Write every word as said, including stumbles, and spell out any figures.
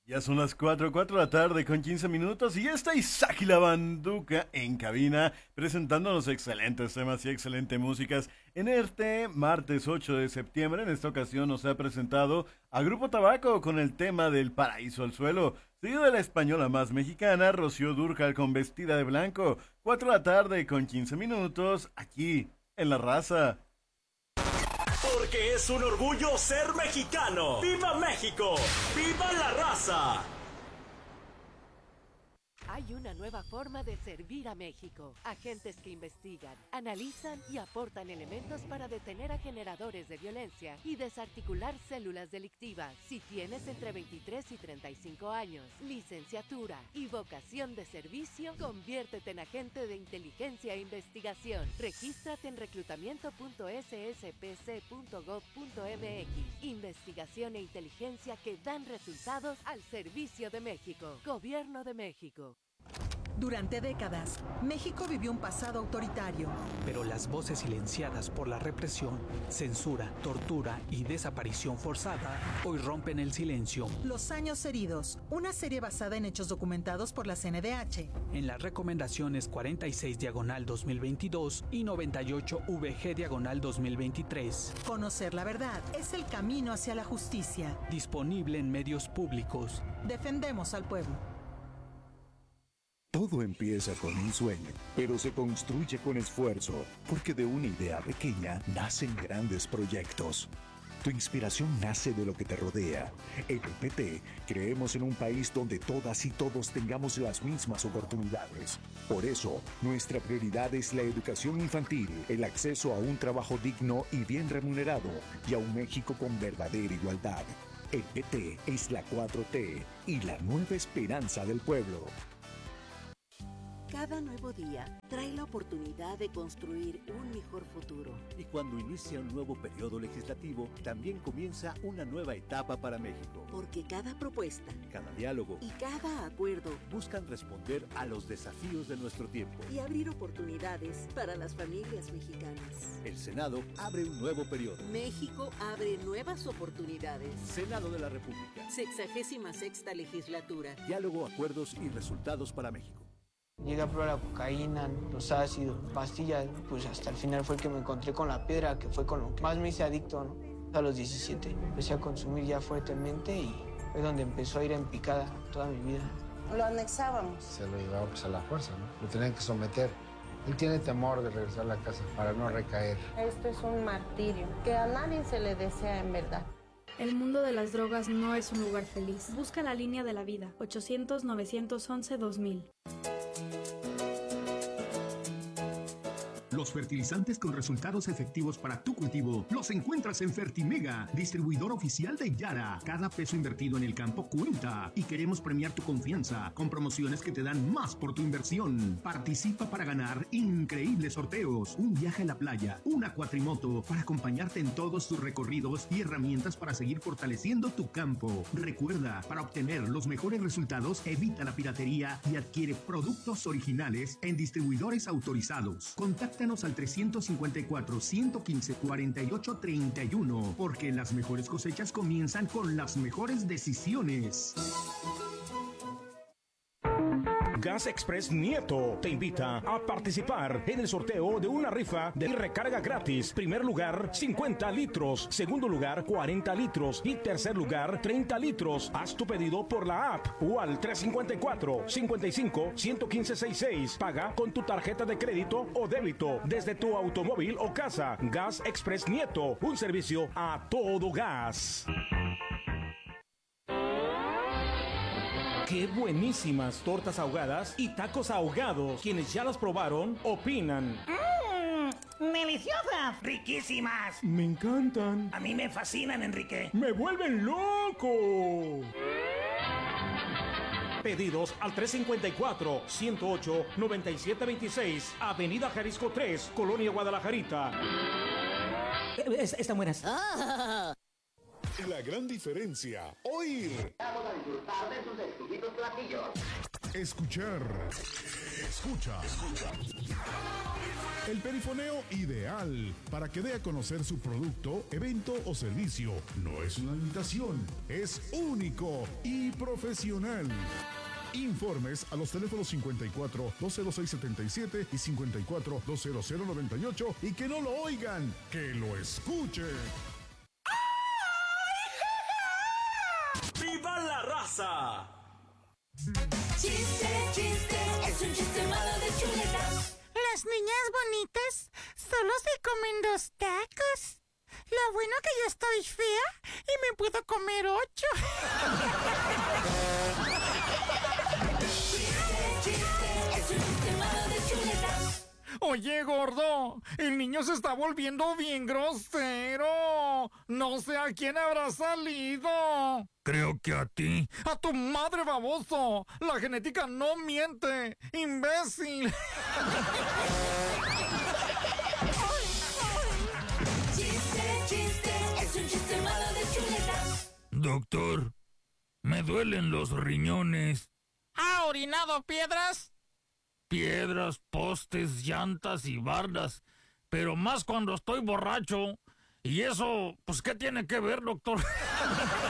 Ya son las cuatro, cuatro de la tarde con quince minutos y ya está Isaac y la Banduca en cabina presentándonos excelentes temas y excelentes músicas en este martes ocho de septiembre. En esta ocasión nos ha presentado a Grupo Tabaco con el tema del Paraíso al Suelo, seguido de la española más mexicana Rocío Dúrcal con Vestida de Blanco. Cuatro de la tarde con quince minutos aquí en La Raza. Porque es un orgullo ser mexicano. ¡Viva México! ¡Viva la raza! Hay una nueva forma de servir a México. Agentes que investigan, analizan y aportan elementos para detener a generadores de violencia y desarticular células delictivas. Si tienes entre veintitrés y treinta y cinco años, licenciatura y vocación de servicio, conviértete en agente de inteligencia e investigación. Regístrate en reclutamiento punto s s p c punto gov punto m x. Investigación e inteligencia que dan resultados al servicio de México. Gobierno de México. Durante décadas, México vivió un pasado autoritario. Pero las voces silenciadas por la represión, censura, tortura y desaparición forzada hoy rompen el silencio. Los años heridos, una serie basada en hechos documentados por la C N D H. En las recomendaciones cuarenta y seis diagonal dos mil veintidós y noventa y ocho V G diagonal dos mil veintitrés. Conocer la verdad es el camino hacia la justicia. Disponible en medios públicos. Defendemos al pueblo. Todo empieza con un sueño, pero se construye con esfuerzo, porque de una idea pequeña nacen grandes proyectos. Tu inspiración nace de lo que te rodea. En el P T creemos en un país donde todas y todos tengamos las mismas oportunidades. Por eso, nuestra prioridad es la educación infantil, el acceso a un trabajo digno y bien remunerado, y a un México con verdadera igualdad. El P T es la cuatro T y la nueva esperanza del pueblo. Cada nuevo día trae la oportunidad de construir un mejor futuro. Y cuando inicia un nuevo periodo legislativo, también comienza una nueva etapa para México. Porque cada propuesta, cada diálogo y cada acuerdo buscan responder a los desafíos de nuestro tiempo y abrir oportunidades para las familias mexicanas. El Senado abre un nuevo periodo. México abre nuevas oportunidades. Senado de la República. Sexagésima sexta legislatura. Diálogo, acuerdos y resultados para México. Llegué a probar la cocaína, los ácidos, pastillas, pues hasta el final fue el que me encontré con la piedra, que fue con lo que más me hice adicto, ¿no? A los diecisiete empecé a consumir ya fuertemente y fue donde empezó a ir en picada toda mi vida. Lo anexábamos. Se lo llevaba pues a la fuerza, ¿no? Lo tenían que someter. Él tiene temor de regresar a la casa para no recaer. Esto es un martirio que a nadie se le desea en verdad. El mundo de las drogas no es un lugar feliz. Busca la línea de la vida. ochocientos, novecientos once, dos mil. Los fertilizantes con resultados efectivos para tu cultivo los encuentras en Fertimega, distribuidor oficial de Yara. Cada peso invertido en el campo cuenta y queremos premiar tu confianza con promociones que te dan más por tu inversión. Participa para ganar increíbles sorteos, un viaje a la playa, una cuatrimoto para acompañarte en todos tus recorridos y herramientas para seguir fortaleciendo tu campo. Recuerda, para obtener los mejores resultados, evita la piratería y adquiere productos originales en distribuidores autorizados. Contáctanos al trescientos cincuenta y cuatro, ciento quince, cuarenta y ocho, treinta y uno, porque las mejores cosechas comienzan con las mejores decisiones. Gas Express Nieto te invita a participar en el sorteo de una rifa de recarga gratis. Primer lugar, cincuenta litros. Segundo lugar, cuarenta litros. Y tercer lugar, treinta litros. Haz tu pedido por la app o al tres cinco cuatro, cincuenta y cinco, ciento quince, sesenta y seis. Paga con tu tarjeta de crédito o débito desde tu automóvil o casa. Gas Express Nieto, un servicio a todo gas. ¡Qué buenísimas tortas ahogadas y tacos ahogados! Quienes ya las probaron, opinan. ¡Mmm! ¡Deliciosas! ¡Riquísimas! Me encantan. A mí me fascinan, Enrique. ¡Me vuelven loco! Pedidos al tres cinco cuatro, ciento ocho, noventa y siete veintiséis, Avenida Jalisco tres, Colonia Guadalajarita. Es, están buenas. Ah. La gran diferencia, oír. Vamos a disfrutar de sus exquisitos platillos. Escuchar. Escucha. El perifoneo ideal para que dé a conocer su producto, evento o servicio. No es una imitación, es único y profesional. Informes a los teléfonos cincuenta y cuatro, dos cero seis, setenta y siete y cincuenta y cuatro, dos cero cero, noventa y ocho y que no lo oigan, que lo escuchen. ¡Viva la raza! Chiste, chiste, es un chiste malo de chuletas. Las niñas bonitas solo se comen dos tacos. Lo bueno que yo estoy fea y me puedo comer ocho. Chiste, chiste, es un chiste malo de chuletas. Oye, gordo, el niño se está volviendo bien grosero. No sé a quién habrá salido. Creo que a ti. ¡A tu madre, baboso! La genética no miente, imbécil. Chiste, chiste, es un chiste malo de chuletas. Doctor, me duelen los riñones. ¿Ha orinado piedras? Piedras, postes, llantas y bardas. Pero más cuando estoy borracho. Y eso, pues, ¿qué tiene que ver, doctor?